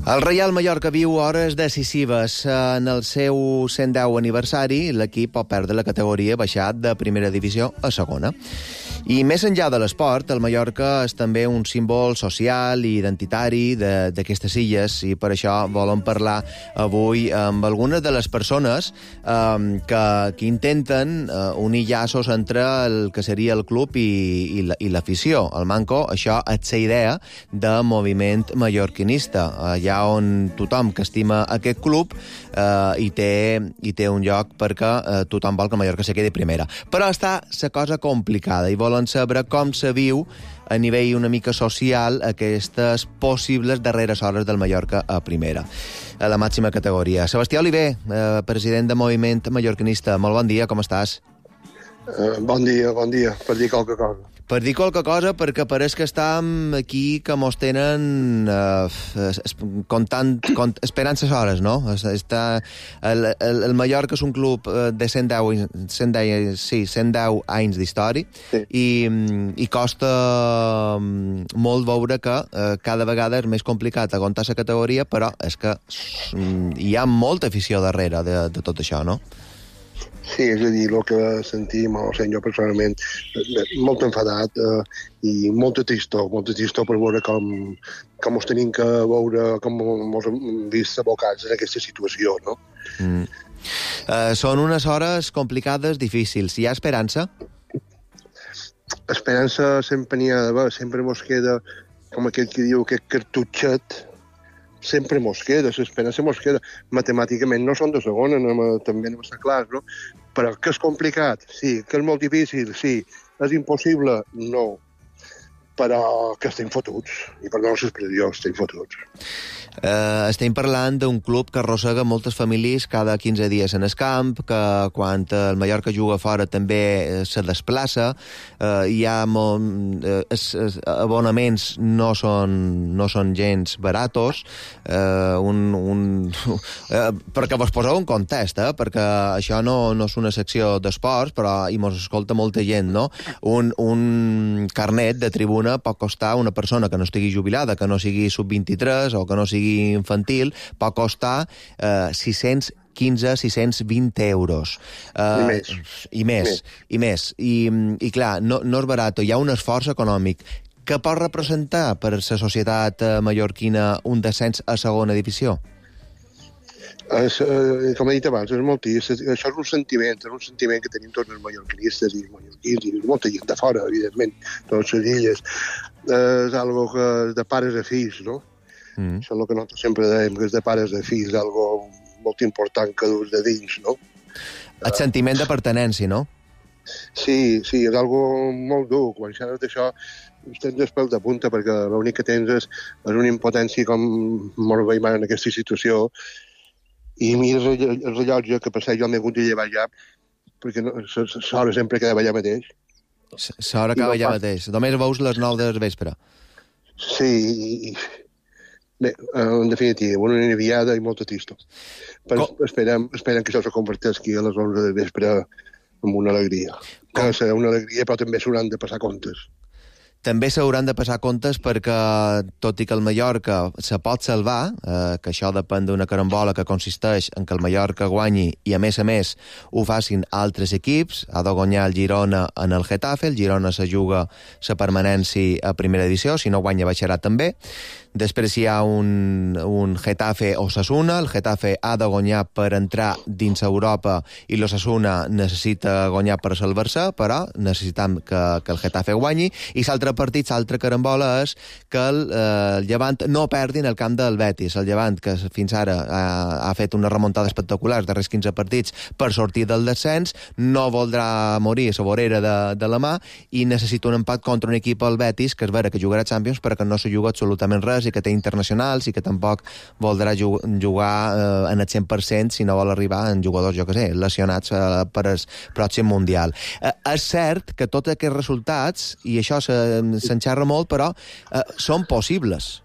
El Reial Mallorca viu hores decisives. En el seu 110 aniversari, l'equip pot perdre la categoria, baixat de primera divisió a segona. I més enllà de l'esport, el Mallorca és també un símbol social i identitari d'aquestes illes, i per això volem parlar avui amb algunes de les persones que intenten unir llaços entre el que seria el club i l'afició. El Manco, això és la idea de moviment mallorquinista, allà on tothom que estima aquest club hi té un lloc perquè tothom vol que Mallorca se quedi primera. Però està la cosa complicada i volen saber com se viu a nivell una mica social aquestes possibles darreres hores del Mallorca a primera, a la màxima categoria. Sebastià Oliver, president de Moviment Mallorquinista, molt bon dia, com estàs? Bon dia, per dir qualque cosa. Per dir qualque cosa, perquè pareix que estem aquí que mos tenen esperant les hores, no? El Mallorca és un club de 110 anys d'història, sí. I costa molt veure que cada vegada és més complicat aguantar la categoria, però és que hi ha molta afició darrere de tot això, no? Sí, és a dir, el que sentim, o sigui, jo personalment, molt enfadat i molta tristor per veure com ens tenim que veure, com ens hem vist abocats en aquesta situació, no? Són unes hores complicades, difícils. Hi ha esperança? Esperança sempre n'hi ha d'haver, sempre mos queda, com aquell que diu, aquest cartutxet, sempre mos queda, l'esperança mos queda. Matemàticament no són de segona, també no està clar, no? Però que és complicat, sí. Que és molt difícil, sí. És impossible, no. Però que estem fotuts. I perdó l'expressió, estem fotuts. Estem parlant d'un club que arrossega moltes famílies cada 15 dies en el camp, que quan el Mallorca juga fora també se desplaça, hi ha abonaments no són gens baratos, perquè vos poseu en context, perquè això no és una secció d'esports, però hi mos escolta molta gent, no? Un carnet de tribuna pot costar una persona que no estigui jubilada, que no sigui sub-23 o que no sigui infantil, pot costar 620 euros. I més. I clar, no és barat, hi ha un esforç econòmic. Què pot representar per la societat mallorquina un descens a segona divisió? Com he dit abans, això és un sentiment que tenim tots els mallorquinistes i mallorquins i molta gent de fora, evidentment, totes les illes. És algo que de pares a fills, no? Això és el que nosaltres sempre dèiem, que és de pares a fills, algo molt important que dus de dins, no? El sentiment de pertinença, no? Sí, és algo molt dur. Quan xerres d'això, tens els pèls de punta, perquè l'únic que tens és una impotència com molt veiem en aquesta situació. I mires el rellotge, que per ser jo m'he hagut de llevar ja, perquè l'hora sempre quedava allà mateix. L'hora acaba allà mateix. Només veus les 9 del vespre. Sí, bé, en definitiva, una enviada i molta tristor. Però esperem que això se converteixi a les 11 del vespre en una alegria. Que serà una alegria, però també s'hauran de passar comptes. També s'hauran de passar comptes perquè, tot i que el Mallorca se pot salvar, que això depèn d'una carambola que consisteix en que el Mallorca guanyi i, a més, ho facin altres equips. Ha de guanyar el Girona en el Getafe. El Girona se juga la permanència a primera edició. Si no guanya, baixarà també. Després hi ha un Getafe Osasuna. El Getafe ha de guanyar per entrar dins Europa i l'Osasuna necessita guanyar per salvar-se, però necessitam que el Getafe guanyi. I l'altre partit, l'altra carambola, és que el Llevant no perdi en el camp del Betis. El Llevant, que fins ara ha fet una remuntada espectacular els darrers 15 partits per sortir del descens, no voldrà morir a la vorera de la mà i necessita un empat contra un equip, el Betis, que és vera que jugarà Champions, però que no se juga absolutament res i que té internacionals i que tampoc voldrà jugar en el 100% si no vol arribar en jugadors, jo què sé, lesionats per el pròxim Mundial. És cert que tots aquests resultats, i això s'enxerra molt, però són possibles.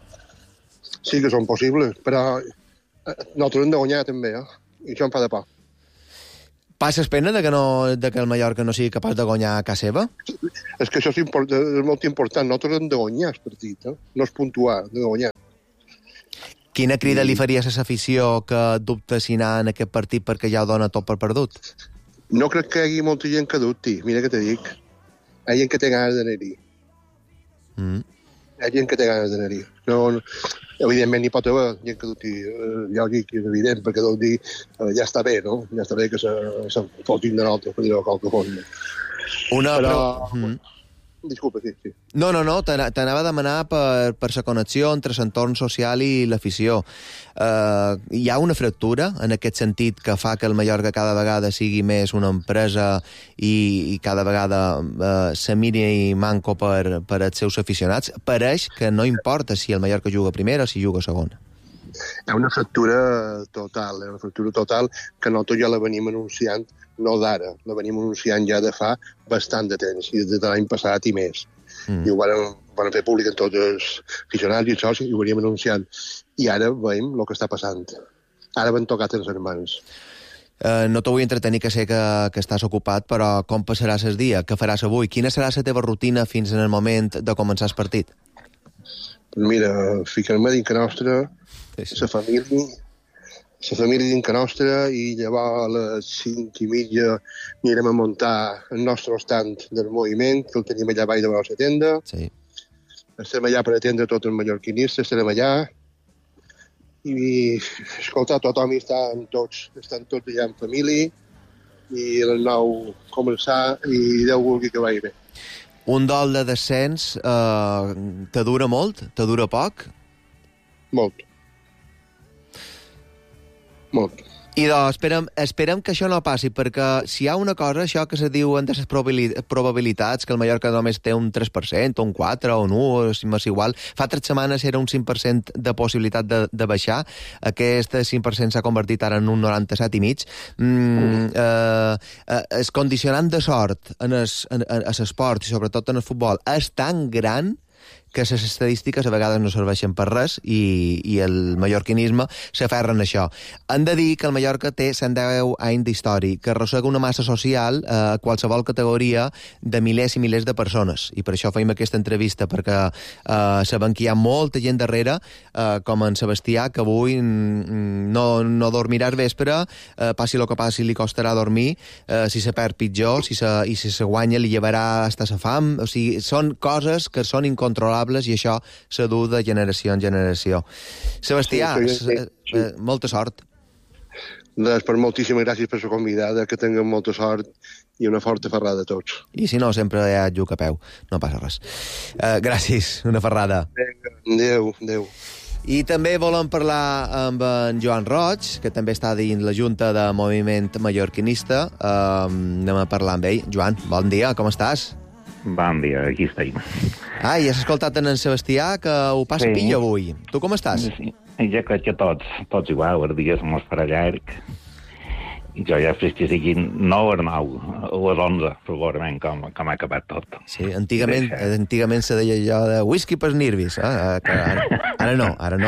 Sí que són possibles, però nosaltres hem de guanyar també, i això em fa de por. Passes pena de que el Mallorca no sigui capaç de guanyar a casa seva? És que això és molt important. Nosaltres hem de guanyar el partit, no és puntuar, hem de guanyar. Quina crida li faries a l'afició que dubta si anar en aquest partit perquè ja ho dona tot per perdut? No crec que hi hagi molta gent que dubti, mira que te dic. Hi ha gent que té ganes d'anar-hi. Hi ha gent que té ganes d'anar-hi. No, evidentment n'hi pot haver gent que dubti, lògic, és evident, perquè deu dir ja està bé, no? Ja està bé que se fotin de nosaltres, per dir-ho de qualque forma. Però... Disculpa, sí. No, t'anava a demanar per la connexió entre l'entorn social i l'afició. Hi ha una fractura en aquest sentit que fa que el Mallorca cada vegada sigui més una empresa i cada vegada se miri manco per als seus aficionats. Pareix que no importa si el Mallorca juga a primera o si juga a segona. Hi ha una fractura total, que nosaltres ja la venim anunciant, no d'ara, la venim anunciant ja de fa bastant de temps, i des de l'any passat i més. I ho van fer públic en tots els aficionats i els socis, i ho veníem anunciant. I ara veiem el que està passant. Ara van tocat en les mans. No t'ho vull entretenir, que sé que estàs ocupat, però com passaràs el dia? Què faràs avui? Quina serà la teva rutina fins en el moment de començar el partit? Mira, ficar-me dintre nostra, la família dintre nostra, i llavors a les 5:30 anirem a muntar el nostre estant del moviment, que el tenim allà baix de la nostra tenda. Sí. Estem allà per atendre tots els mallorquinistes, estarem allà. I, escolta, tothom estan tots allà en família, i el nou començar, i Déu vulgui que vagi bé. Un dol de descens te dura molt? Te dura poc? Molt. I doncs esperem que això no passi, perquè si hi ha una cosa, això que se diuen de les probabilitats, que el Mallorca només té un 3%, o un 4%, o un 1%, si m'és igual. Fa 3 setmanes era un 5% de possibilitat de baixar. Aquest 5% s'ha convertit ara en un 97,5%. El condicionant de sort a l'esport, i sobretot en el futbol, és tan gran que les estadístiques a vegades no serveixen per res i el mallorquinisme s'aferren a això. Han de dir que el Mallorca té 110 anys d'història, que arrossega una massa social a qualsevol categoria de milers i milers de persones. I per això feim aquesta entrevista, perquè sabem que hi ha molta gent darrere, com en Sebastià, que avui no dormirà al vespre, passi el que passi, li costarà dormir, si se perd pitjor, i si se guanya li llevarà hasta sa fam. O sigui, són coses que són incontrolables, i això se du de generació en generació. Sebastià, molta sort. Per moltíssimes gràcies per la convidada, que tinguem molta sort i una forta ferrada a tots. I si no, sempre hi ha lluc a peu, no passa res. Gràcies, una ferrada. Adéu. I també volem parlar amb en Joan Roig, que també està dins la Junta de Moviment Mallorquinista. Anem a parlar amb ell. Joan, bon dia, com estàs? Bon dia, aquí estem. I has escoltat en Sebastià, que ho passa pillo avui. Tu com estàs? Sí. Jo crec que tots igual, els dies mos farà llarg. I jo ja fins que siguin 9 o 9, o les 11, probablement, com ha acabat tot. Sí, antigament se deia allò de whisky pels nervis. Ara no. Ara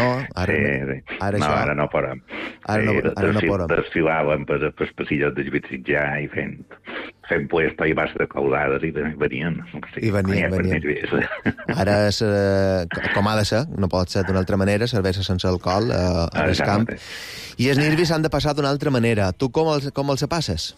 no podem. Ara no podem. Desfilàvem per passillos dels Vitsitjà i fent puesto i base de caudades i venien. I venien. Ara és com ha de ser, no pot ser d'una altra manera, cervesa sense alcohol al camp. I els nervis s'han de passar d'una altra manera. Tu com els passes?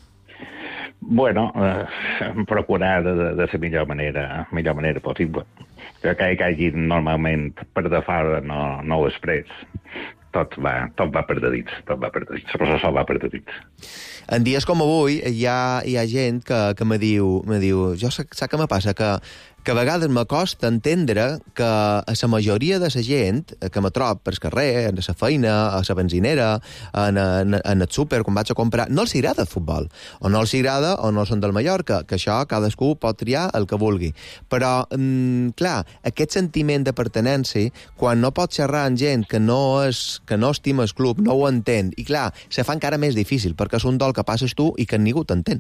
Bueno, procurar de la millor manera possible. Que hagi normalment per de fora no ho express. Tot va per dedits. El processó va per dedits. En dies com avui hi ha gent que me diu, jo saps què me passa? Que a vegades m'acosta entendre que a la majoria de la gent que me trob per carrer, a la feina, a la benzinera, en el súper, quan vaig a comprar, no els agrada el futbol. O no els agrada o no són del Mallorca, que això cadascú pot triar el que vulgui. Però, clar, aquest sentiment de pertinença, quan no pots xerrar amb gent que no estima el club, no ho entén, i clar, se fa encara més difícil, perquè és un dol que passes tu i que ningú t'entén.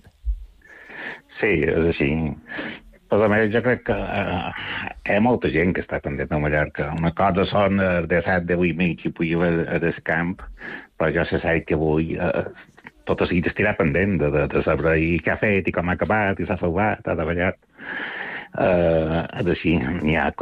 Sí, és així. Però a més, jo crec que hi ha molta gent que està pendent de Mallorca. Una cosa són de 7, de 8 i mig i puja al camp, però jo se sap que avui tot seguit estirà pendent de saber què ha fet i com ha acabat, i s'ha salvat, ha treballat. Així, n'hi ha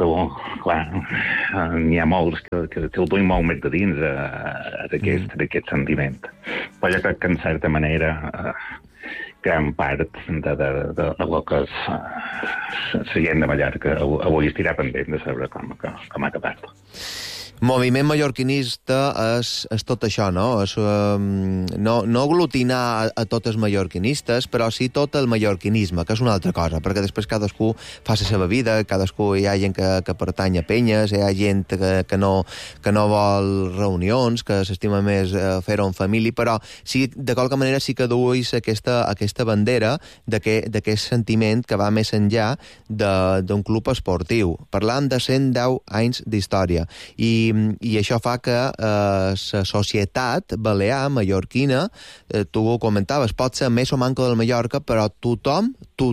molts que ho duim molt més de dins d'aquest sentiment. Però jo crec que, en certa manera, gran part de lo que és la gent de Mallorca avui estirà pendent de saber com ha acabat. Moviment mallorquinista és tot això, no? És, no aglutinar a tots els mallorquinistes, però sí tot el mallorquinisme, que és una altra cosa, perquè després cadascú fa la seva vida, cadascú hi ha gent que pertany a penyes, hi ha gent que no vol reunions, que s'estima més fer-ho en família, però sí, de qualque manera sí que duis aquesta bandera d'aquest sentiment que va més enllà d'un club esportiu. Parlant de 110 anys d'història. I això fa que la societat balear, mallorquina, tu ho comentaves, pot ser més o manco del Mallorca, però tothom,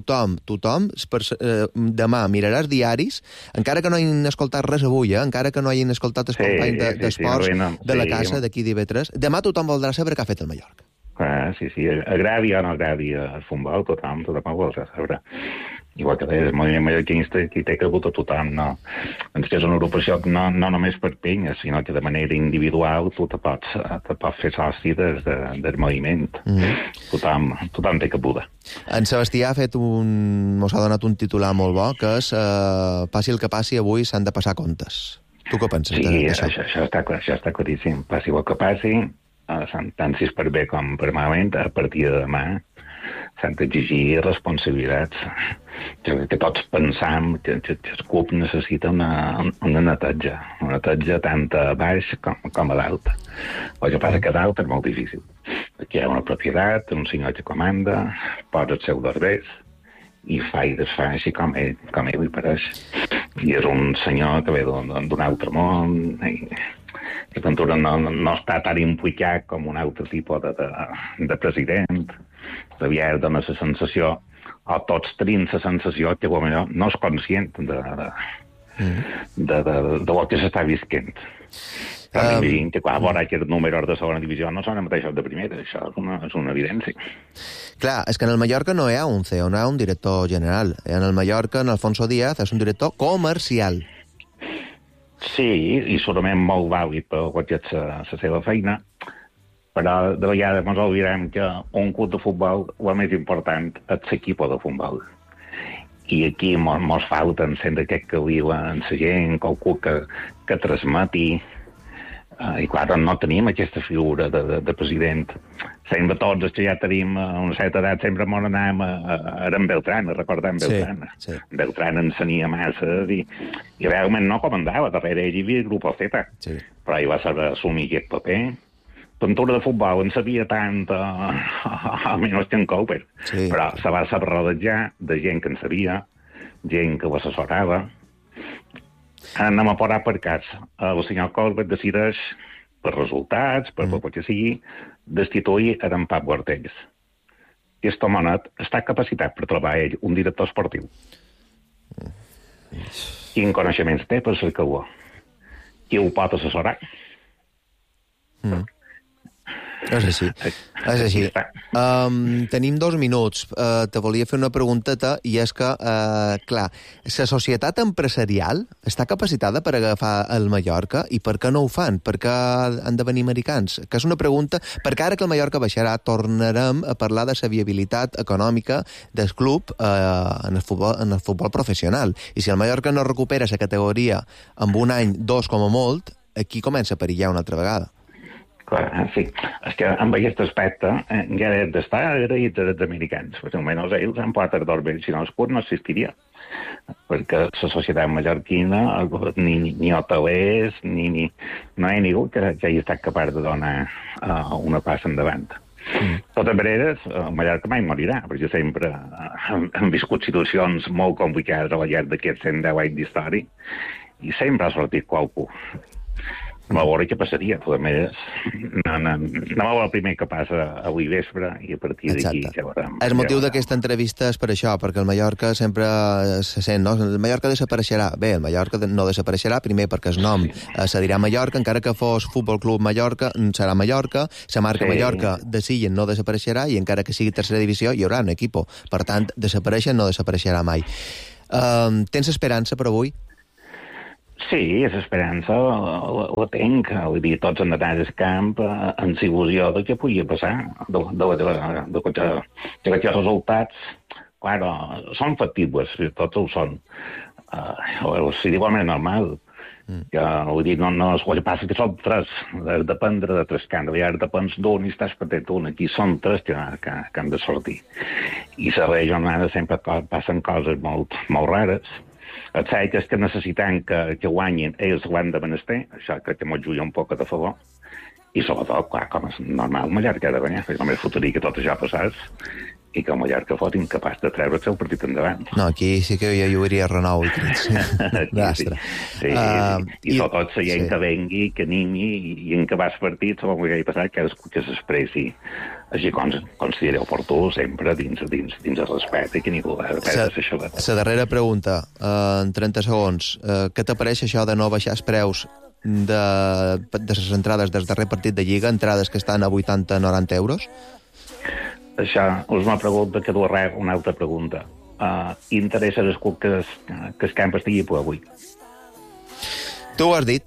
demà miraràs diaris, encara que no hagin escoltat res avui, encara que no hagin escoltat els companys d'esports de la casa d'aquí d'IV3, demà tothom voldrà saber què ha fet el Mallorca. Sí, agradi o no agradi el futbol, tothom ho voldrà saber. Igual que el moviment mallorquinista aquí té cregut a tothom, no? És una agrupació no només per penyes, sinó que de manera individual tu te pots fer soci del moviment. Tothom té cabuda. En Sebastià mos ha donat un titular molt bo, que és passi el que passi, avui s'han de passar comptes. Tu què penses d'això? Sí, això està claríssim. Passi el que passi, tant si és per bé com per malament, a partir de demà s'han d'exigir responsabilitats. Que tots pensam que el club necessita una neteja tant a baix com a dalt. El que passa que a dalt és molt difícil. Aquí hi ha una propietat, un senyor que comanda, posa els seus derbers i fa i desfà així com ell li pareix. I és un senyor que ve d'un altre món i que Ventura no està tan implicat com un altre tipus de president. Aviat dona la sensació, o tots tenim la sensació que potser no és conscient de lo que s'està visquent. M'imagino que, clar, veurà que els números de segona divisió no són els mateixos de primera, això és una evidència. Clar, és que en el Mallorca no hi ha un CEO, no hi ha un director general. En el Mallorca, en Alfonso Díaz, és un director comercial. Sí, i segurament molt vàlid per guanyar la seva feina, però de vegades ens oblidem que un club de futbol el més important és l'equip de futbol. I aquí mos falten sempre aquest que viu en la gent, qualcú que transmeti. I clar, no tenim aquesta figura de president. Sempre tots els que ja tenim a una certa edat sempre ens anàvem a en Beltrán, a recordar en Beltrán. Sí. Beltrán ensenia massa i realment no comandava, darrere ell hi havia el grup Z, però ell va saber assumir aquest paper. Pintura de futbol en sabia tant, almenys que en Cooper, però se va saber rodejar de gent que en sabia, gent que l'assessorava. Anem a parar per cas. El senyor Colbert decideix, per resultats, per el que sigui, destituir en Pap Guartells. I aquest homenet està capacitat per trobar ell un director esportiu. Quin coneixements té per ser calor? Qui ho pot assessorar? És així. Tenim 2 minuts. Te volia fer una pregunteta, i és que, clar, la societat empresarial està capacitada per agafar el Mallorca, i per què no ho fan? Per què han de venir americans? Que és una pregunta, perquè ara que el Mallorca baixarà, tornarem a parlar de la viabilitat econòmica del club en el futbol professional. I si el Mallorca no recupera la categoria en un any, 2 com a molt, aquí comença a perillar una altra vegada. Sí, és que amb aquest aspecte ja hem d'estar agraïts als americans, perquè almenys ells han pogut dormir, si no el club no existiria, perquè la societat mallorquina ni hotelers no hi ha ningú que hagi estat capaç de donar una passa endavant. De totes maneres, el Mallorca mai morirà, perquè sempre han viscut situacions molt complicades a la llarg d'aquests 110 anys d'història i sempre ha sortit qualcú. A veure què passaria, però a més anem a veure el primer que passa avui vespre i a partir d'aquí ja veurem. El motiu d'aquesta entrevista és per això, perquè el Mallorca sempre se sent, no? El Mallorca desapareixerà. Bé, el Mallorca no desapareixerà, primer perquè el nom se dirà Mallorca, encara que fos Futbol Club Mallorca, serà Mallorca, la marca Mallorca de Sillent no desapareixerà, i encara que sigui tercera divisió hi haurà un equip. Per tant, desaparèixer no desapareixerà mai. Tens esperança per avui? Sí, l'esperança la tinc. Vull dir, tots han d'anar al camp amb il·lusió de què podia passar, d'aquests resultats. Claro, són factibles, tots ho són. Si d'igualment normal. Vull dir, no és el que passa, que són tres, has de dependre de tres canvis, i ara depens d'un i estàs patint un. Aquí són tres que han de sortir. I a la jornada sempre passen coses molt rares. El cert és que necessitem que guanyin ells ho han de menester, això crec que m'ho juga un poc de favor, i sobretot, clar, com és normal, el Mallorca ha de guanyar, perquè només fotria que tot això passés, i que el Mallorca fos incapaç de treure el seu partit endavant. No, aquí sí que jo jugaria Renou i crits. Sí. I sobretot la gent que vengui, que animi, i en què vas partit, se m'ho hauria passat que s'expressi així considera oportú, sempre dins el respecte, i que ningú va perdre això. La darrera pregunta, en 30 segons. Què t'apareix això de no baixar els preus de les entrades del darrer partit de Lliga, entrades que estan a 80-90 euros? Això us m'ha preguntat que du arreu una altra pregunta. Interessa que el camp estigui per avui? Tu ho has dit.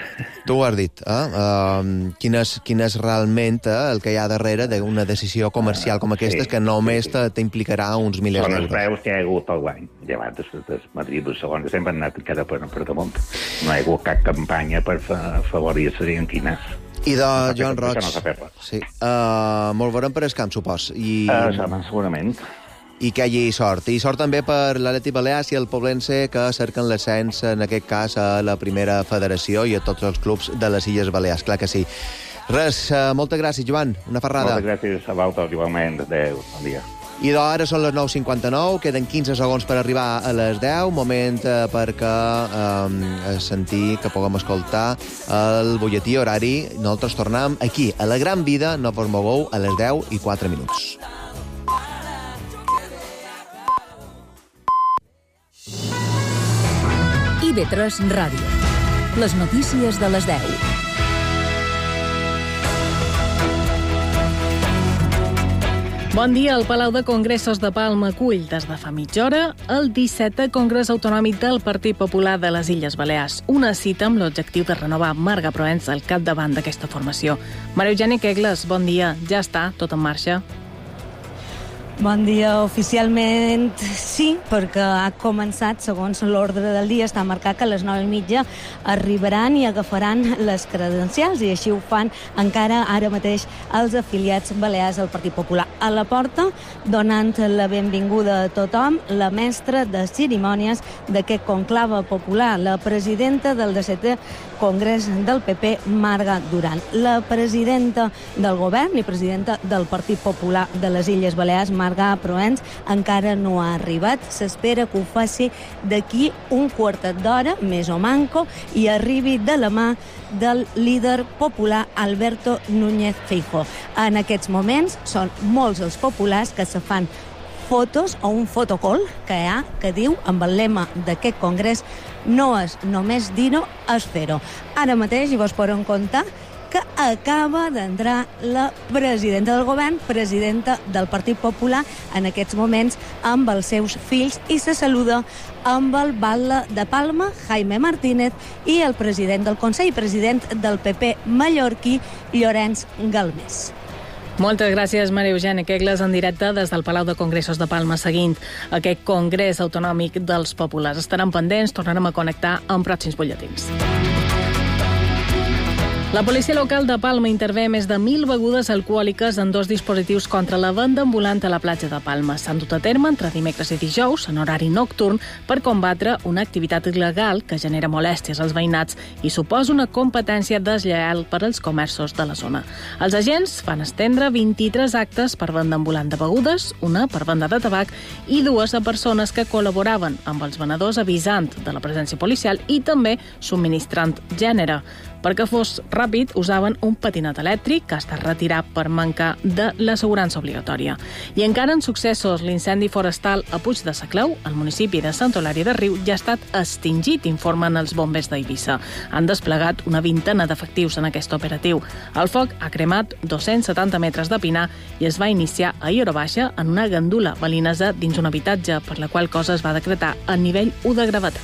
Quin és realment el que hi ha darrere d'una decisió comercial com aquesta, que només t'implicarà uns milers d'euros? Són els preus que hi ha hagut al guany. Llevat des Madrid, segons, que sempre han anat encara per damunt. No hi ha hagut cap campanya per favorir les argentines. I de Joan Roig. Sí. Molt veurem per el camp, supos. Segurament. I que hi hagi sort. I sort també per l'Atlètic Balears i el Poblense, que cerquen l'ascens, en aquest cas, a la primera federació i a tots els clubs de les Illes Balears. Clar que sí. Res, moltes gràcies, Joan. Una ferrada. Moltes gràcies a vosaltres, igualment. Adéu, bon dia. I ara són les 9:59, queden 15 segons per arribar a les 10, moment perquè sentir que puguem escoltar el butlletí horari. Nosaltres tornem aquí, a la Gran Vida, no vos mogueu, a les 10:04. IB3 Ràdio. Les notícies de les 10. Bon dia. El Palau de Congressos de Palma acull des de fa mitja hora el 17è Congrés Autonòmic del Partit Popular de les Illes Balears. Una cita amb l'objectiu de renovar Marga Proens al capdavant d'aquesta formació. Maria Eugènia Quegles, bon dia. Ja està tot en marxa? Bon dia. Oficialment sí, perquè ha començat, segons l'ordre del dia, està marcat que a les 9:30 arribaran i agafaran les credencials, i així ho fan encara ara mateix els afiliats balears al Partit Popular. A la porta, donant la benvinguda a tothom, la mestra de cerimònies d'aquest conclave popular, la presidenta del 17è Congrés del PP, Marga Duran. La presidenta del govern i presidenta del Partit Popular de les Illes Balears, Marga Proens, encara no ha arribat. S'espera que ho faci d'aquí un quartet d'hora, més o manco, i arribi de la mà del líder popular Alberto Núñez Feijóo. En aquests moments són molts els populars que se fan fotos o un fotocall que hi ha, que diu, amb el lema d'aquest congrés, no és només dir-ho, és fer-ho. Ara mateix, i vos podem comptar, que acaba d'entrar la presidenta del govern, presidenta del Partit Popular, en aquests moments amb els seus fills, i se saluda amb el batlle de Palma, Jaime Martínez, i el president del Consell, president del PP mallorquí, Llorenç Galmés. Moltes gràcies, Maria Eugènia Quegles, en directe des del Palau de Congressos de Palma, seguint aquest Congrés Autonòmic dels Populars. Estaran pendents, tornarem a connectar en pròxims butlletins. La policia local de Palma intervé més de 1.000 begudes alcohòliques en 2 dispositius contra la venda ambulant a la platja de Palma. S'han dut a terme entre dimecres i dijous, en horari nocturn, per combatre una activitat il·legal que genera molèsties als veïnats i suposa una competència deslleial per als comerços de la zona. Els agents van estendre 23 actes per venda ambulant de begudes, una per venda de tabac i 2 a persones que col·laboraven amb els venedors avisant de la presència policial i també subministrant gènere. Perquè fos ràpid usaven un patinet elèctric que ha estat retirat per mancar de l'assegurança obligatòria. I encara en successos, l'incendi forestal a Puig de Sacleu, al municipi de Sant Eulària de Riu, ja ha estat extingit, informen els bombers d'Eivissa. Han desplegat una vintena d'efectius en aquest operatiu. El foc ha cremat 270 metres de pinar i es va iniciar a Hora Baixa en una gandula balinesa dins un habitatge, per la qual cosa es va decretar el nivell 1 de gravetat.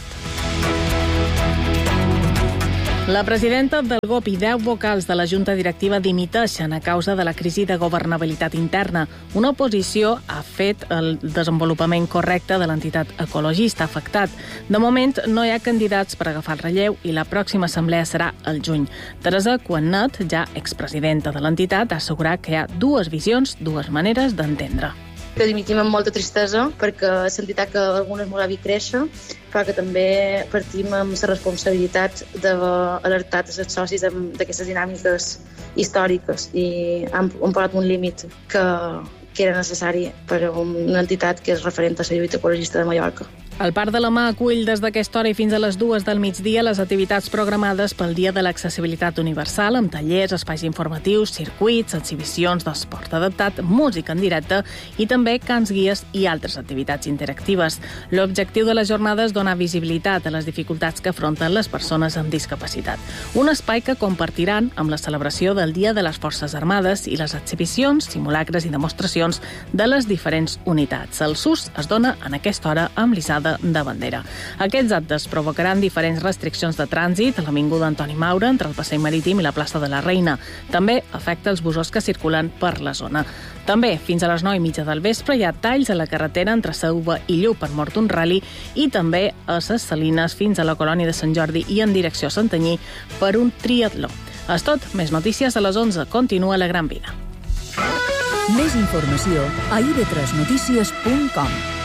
La presidenta del GOP i 10 vocals de la Junta Directiva dimiteixen a causa de la crisi de governabilitat interna. Una oposició ha fet el desenvolupament correcte de l'entitat ecologista afectat. De moment, no hi ha candidats per agafar el relleu i la pròxima assemblea serà el juny. Teresa Cuannat, ja expresidenta de l'entitat, ha assegurat que hi ha dues visions, dues maneres d'entendre. Que dimitim amb molta tristesa perquè l'entitat que algunes ens ha vist créixer, però que també partim amb la responsabilitat d'haver alertat els socis d'aquestes dinàmiques històriques i han posat un límit que era necessari per a una entitat que és referent a la lluita ecologista de Mallorca. El Parc de la Mà acull des d'aquesta hora i fins a les 2 del migdia les activitats programades pel Dia de l'Accessibilitat Universal, amb tallers, espais informatius, circuits, exhibicions d'esport adaptat, música en directe i també cants guies i altres activitats interactives. L'objectiu de la jornada és donar visibilitat a les dificultats que afronten les persones amb discapacitat. Un espai que compartiran amb la celebració del Dia de les Forces Armades i les exhibicions, simulacres i demostracions de les diferents unitats. El SUS es dona en aquesta hora amb l'issada de bandera. Aquests actes provocaran diferents restriccions de trànsit a l'avinguda Antoni Maura, entre el Passeig Marítim i la plaça de la Reina. També afecta els busos que circulen per la zona. També, fins a les 9:30 del vespre, hi ha talls a la carretera entre Sauva i Lluc per mort d'un ral·li i també a les Salines fins a la colònia de Sant Jordi i en direcció a Santanyí per un triatló. És tot, més notícies a les 11. Continua la Gran Via. Més informació a ib3notícies.com.